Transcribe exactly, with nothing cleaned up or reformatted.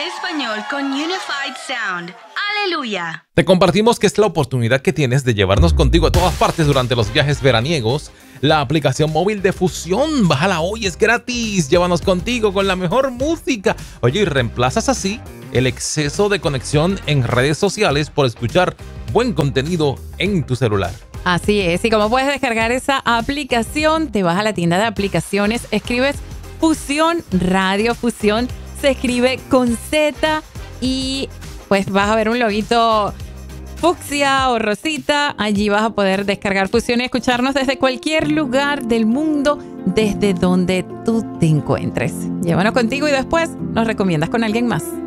español con Unified Sound. ¡Aleluya! Te compartimos que es la oportunidad que tienes de llevarnos contigo a todas partes durante los viajes veraniegos. La aplicación móvil de Fusión, bájala hoy, es gratis. Llévanos contigo con la mejor música. Oye, y reemplazas así el exceso de conexión en redes sociales por escuchar buen contenido en tu celular. Así es, y como puedes descargar esa aplicación, te vas a la tienda de aplicaciones, escribes Fusión Radio. Fusión se escribe con Z y pues vas a ver un loguito fucsia o rosita. Allí vas a poder descargar Fusión y escucharnos desde cualquier lugar del mundo, desde donde tú te encuentres. Llévanos contigo y después nos recomiendas con alguien más.